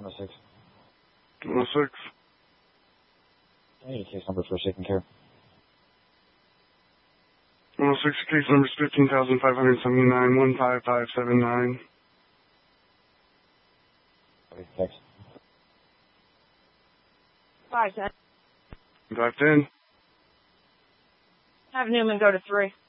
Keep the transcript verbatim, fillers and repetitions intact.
one oh six. one oh six. I need a case number for taking care. one oh six, case number is fifteen thousand five hundred seventy-nine, one five five seven nine. Okay, thanks. five ten. five ten. Have Newman go to three.